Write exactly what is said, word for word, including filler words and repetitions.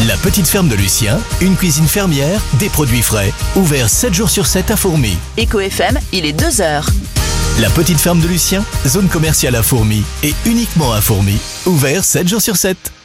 La petite ferme de Lucien, une cuisine fermière, des produits frais. Ouvert sept jours sur sept à Fourmies. Éco F M, il est deux heures. La petite ferme de Lucien, zone commerciale à Fourmies et uniquement à Fourmies. Ouvert sept jours sur sept.